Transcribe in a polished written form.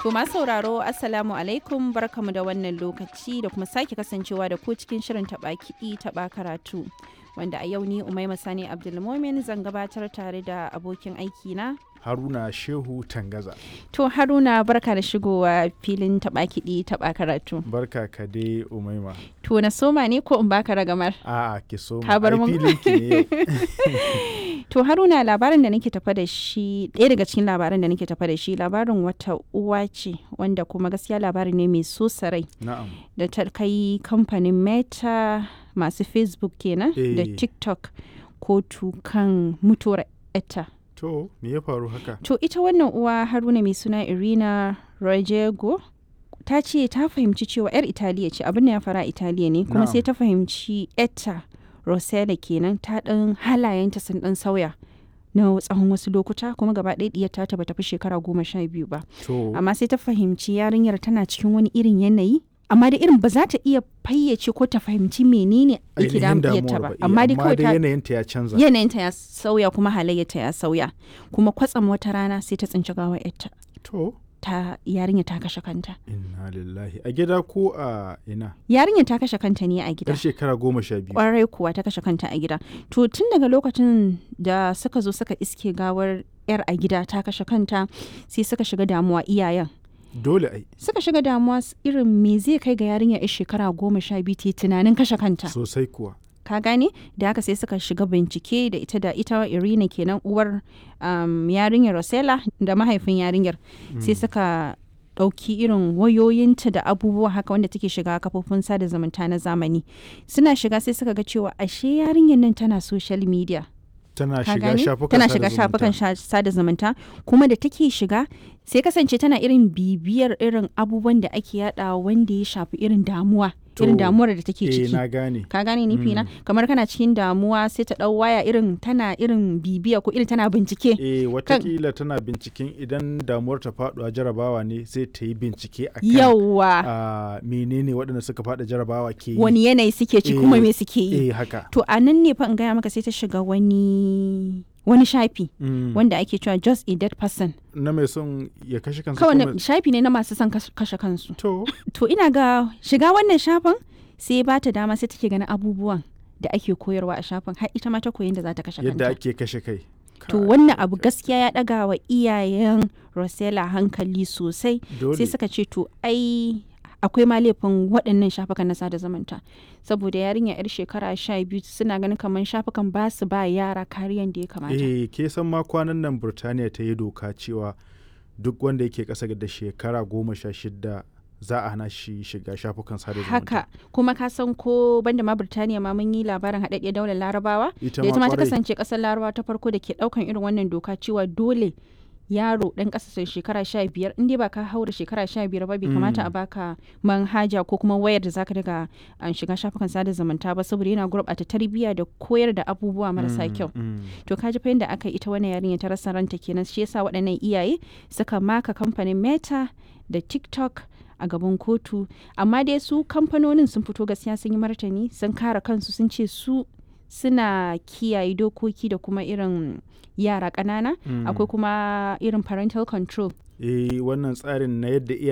To masu sauraro Assalamu alaikum barkamu da wannan lokaci da kuma sake kasancewa da ku cikin shirin taɓa kiɗi taɓa karatu. Wanda a yau ni Umaima Sani Abdulmumin zan gabatar tare da abokin aiki na Haruna Shehu Tangaza. To Haruna barka da shigowa filin taɓa kiɗi taɓa karatu. Barka ka dai Umaima. To na soma ne ko in baka ragamar? A'a ki soma. Ka bar Ai mun. filin ki ne yau. To Haruna labarin da nake tafa da shi ɗaya daga cikin labaran da nake tafa da shi labarin wata uwa ce wanda kuma gaskiya labari ne mai so sarai Na'am. da ta kai kamfanin Meta masu Facebook kenan da Eh. TikTok kotu kan mutuwar etta. To me ya faru haka? To ita wannan uwa Haruna mai suna Irina Rojego ta ce ta fahimci cewa 'yar Italiya ce abin da ya fara Italiya ne kuma Na'am. sai ta fahimci etta Rosella kenan ta ɗan halayenta sun ɗan sauya na tsawon wasu lokuta kuma gaba ɗaya ɗiyar ta bata fi shekara 12 ba. To Amma sai ta fahimci yarinyar tana cikin wani irin yanayi amma da irin ba za ta iya fayyace ko ta fahimci menene yake ainihin damuwarta damuwar ba. ba. Amma dai kawai ta yanayinta ya canza. yanayinta ya sauya kuma halayyarta ya sauya kuma kwatsam wata rana sai ta tsinci gawar yarta To ta yarinya ta kashe kanta. inna lillahi. A gida ko a ina? Yarinyar ta kashe kanta ne a gida. Yar shekara 12. Kwarai kuwa ta kashe kanta a gida. To tun daga lokacin da suka zo suka iske gawar yar a gida ta kashe kanta sai suka shiga damuwa iyayen. Dole ai. Suka shiga damuwa irin me zai kai ga yarinya yar shekara 12 ta yi tunanin kashe kanta. Sosai kuwa. Ka gane da haka sai suka shiga bincike da ita Irina kenan uwar yarinyar Rosella da mahaifin yarinyar sai suka ɗauki irin wayoyinta da abubuwa haka wanda take shiga kafofin sada zumunta na zamani suna shiga sai suka ga cewa ashe yarinyar nan tana social media. Tana Ka shiga gane? shafukan Tana sada shiga zumunta. shafukan sada zumunta kuma da take shiga sai kasance tana irin bibiyar irin abubuwan da ake yada wanda ya shafi irin damuwa irin To, damuwar da take Eh ciki. na gane. Ka gane nufi na kamar kana cikin damuwa sai ta dau waya irin tana irin bibiya ko irin tana bincike. Watakila tana binciken idan damuwar ta faɗuwa jarabawa ne sai ta yi bincike a kan Yawwa menene waɗanda suka faɗa jarabawa ke yi. wani yanayi suke ci kuma me suke yi. Haka. To a nan ne fa in gaya maka sai ta shiga wani shafi wanda ake cewa just a dead person. Na mai son ya kashe kansa Kawai kuma- shafi ne na masu son kashe kansu. To, To ina ga shiga wannan shafin sai ba ta dama sai take ganin abubuwan da ake koyarwa a shafin har ita ma ta koyi da za ta kashe yadda kanta. ake kashe kai. To wannan abu gaskiya ya ɗaga wa iyayen Rosella hankali sosai Dole. sai suka ce to ai akwai ma laifin waɗannan shafukan na sada zumunta saboda yarinya 'yar shekara 12 suna ganin kamar shafukan ba su ba yara kariyan da ya kamata. Ke san ma kwanan nan Burtaniya ta yi doka cewa duk wanda yake ƙasa da shekara 16 za a hana shi shiga shafukan sada zumunta. Haka kuma ka san ko banda ma Birtaniya ma mun yi labarin haɗaɗɗiyar daular Larabawa Ita da ita ma ta kwarai. kasance ƙasar Larabawa ta farko da ke ɗaukan irin wannan doka cewa dole yaro ɗan ƙasa shekara 15 in dai ba ka haura shekara 15 ba bai kamata a baka manhaja ko kuma wayar da zaka daga an shiga shafukan sada zumunta ba saboda yana gurɓata tarbiyya da koyar da abubuwa marasa kyau. To ka ji fa yadda aka yi ita wannan yarinya ta rasa ranta kenan shi yasa waɗannan iyaye suka maka kamfanin Meta da TikTok a gaban kotu amma dai su kamfanonin sun fito gaskiya sun yi martani sun kare kansu sun ce su suna kiyaye dokoki da kuma irin yara ƙanana akwai kuma irin parental control. Wannan tsarin na yadda iyaye